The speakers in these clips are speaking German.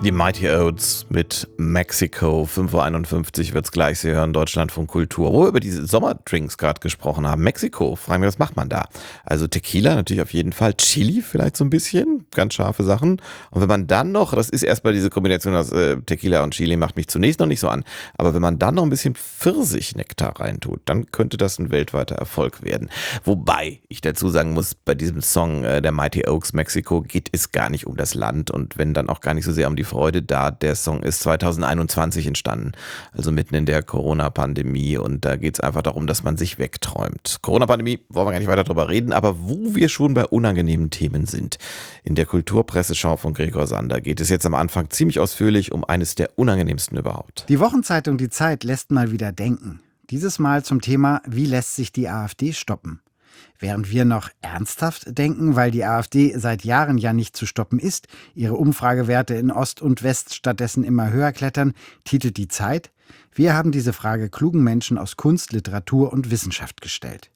Die Mighty Oats mit Mexico. 5:51 Uhr wird's gleich. Sie hören Deutschlandfunk Kultur. Wo wir über diese Sommerdrinks gerade gesprochen haben. Mexiko, fragen wir, was macht man da? Also Tequila natürlich auf jeden Fall. Chili vielleicht so ein bisschen. Ganz scharfe Sachen. Und wenn man dann noch, das ist erstmal diese Kombination aus Tequila und Chili, macht mich zunächst noch nicht so an. Aber wenn man dann noch ein bisschen Pfirsichnektar reintut, dann könnte das ein weltweiter Erfolg werden. Wobei ich dazu sagen muss, bei diesem Song der Mighty Oaks Mexiko geht es gar nicht um das Land und wenn dann auch gar nicht so sehr um die Freude da. Der Song ist 2021 entstanden, also mitten in der Corona-Pandemie und da geht es einfach darum, dass man sich wegträumt. Corona-Pandemie, wollen wir gar nicht weiter drüber reden, aber wo wir schon bei unangenehmen Themen sind. In der Kulturpresseschau von Gregor Sander geht es jetzt am Anfang ziemlich ausführlich um eines der unangenehmsten überhaupt. Die Wochenzeitung Die Zeit lässt mal wieder denken. Dieses Mal zum Thema, wie lässt sich die AfD stoppen? Während wir noch ernsthaft denken, weil die AfD seit Jahren ja nicht zu stoppen ist, ihre Umfragewerte in Ost und West stattdessen immer höher klettern, titelt die Zeit: Wir haben diese Frage klugen Menschen aus Kunst, Literatur und Wissenschaft gestellt.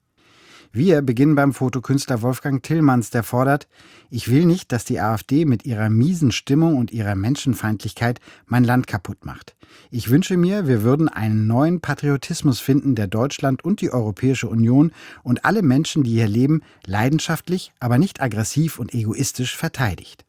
Wir beginnen beim Fotokünstler Wolfgang Tillmanns, der fordert: Ich will nicht, dass die AfD mit ihrer miesen Stimmung und ihrer Menschenfeindlichkeit mein Land kaputt macht. Ich wünsche mir, wir würden einen neuen Patriotismus finden, der Deutschland und die Europäische Union und alle Menschen, die hier leben, leidenschaftlich, aber nicht aggressiv und egoistisch verteidigt.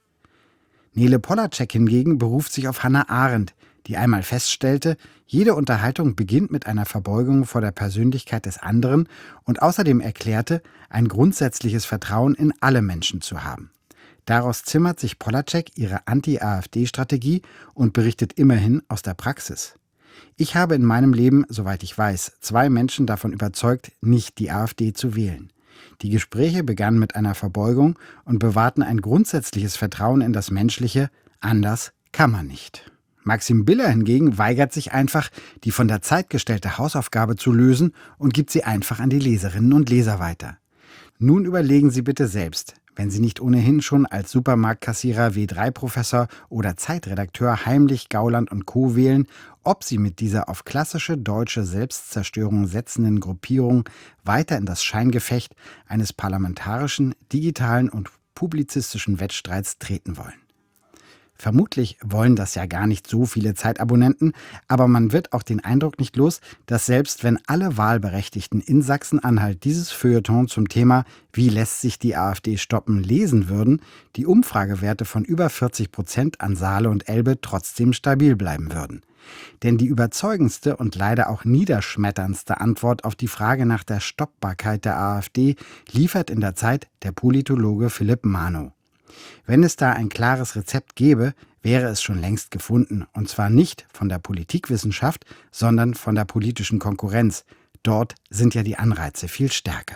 Nele Polacek hingegen beruft sich auf Hannah Arendt, die einmal feststellte, jede Unterhaltung beginnt mit einer Verbeugung vor der Persönlichkeit des anderen und außerdem erklärte, ein grundsätzliches Vertrauen in alle Menschen zu haben. Daraus zimmert sich Polacek ihre Anti-AfD-Strategie und berichtet immerhin aus der Praxis. Ich habe in meinem Leben, soweit ich weiß, 2 Menschen davon überzeugt, nicht die AfD zu wählen. Die Gespräche begannen mit einer Verbeugung und bewahrten ein grundsätzliches Vertrauen in das Menschliche. Anders kann man nicht. Maxim Biller hingegen weigert sich einfach, die von der Zeit gestellte Hausaufgabe zu lösen und gibt sie einfach an die Leserinnen und Leser weiter. Nun überlegen Sie bitte selbst, wenn Sie nicht ohnehin schon als Supermarktkassierer, W3-Professor oder Zeitredakteur Heimlich, Gauland und Co. wählen, ob Sie mit dieser auf klassische deutsche Selbstzerstörung setzenden Gruppierung weiter in das Scheingefecht eines parlamentarischen, digitalen und publizistischen Wettstreits treten wollen. Vermutlich wollen das ja gar nicht so viele Zeitabonnenten, aber man wird auch den Eindruck nicht los, dass selbst wenn alle Wahlberechtigten in Sachsen-Anhalt dieses Feuilleton zum Thema „Wie lässt sich die AfD stoppen?" lesen würden, die Umfragewerte von über 40% an Saale und Elbe trotzdem stabil bleiben würden. Denn die überzeugendste und leider auch niederschmetterndste Antwort auf die Frage nach der Stoppbarkeit der AfD liefert in der Zeit der Politologe Philipp Manow. Wenn es da ein klares Rezept gäbe, wäre es schon längst gefunden. Und zwar nicht von der Politikwissenschaft, sondern von der politischen Konkurrenz. Dort sind ja die Anreize viel stärker.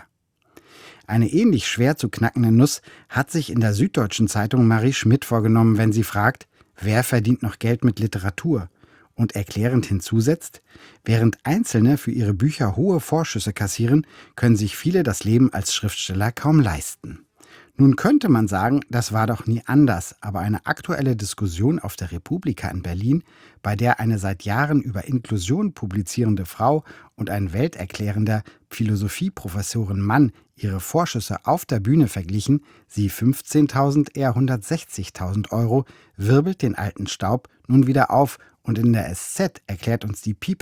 Eine ähnlich schwer zu knackende Nuss hat sich in der Süddeutschen Zeitung Marie Schmidt vorgenommen, wenn sie fragt, wer verdient noch Geld mit Literatur? Und erklärend hinzusetzt, während Einzelne für ihre Bücher hohe Vorschüsse kassieren, können sich viele das Leben als Schriftsteller kaum leisten. Nun könnte man sagen, das war doch nie anders, aber eine aktuelle Diskussion auf der Republika in Berlin, bei der eine seit Jahren über Inklusion publizierende Frau und ein welterklärender Philosophieprofessorin Mann ihre Vorschüsse auf der Bühne verglichen, sie 15.000, er 160.000 Euro, wirbelt den alten Staub nun wieder auf und in der SZ erklärt uns die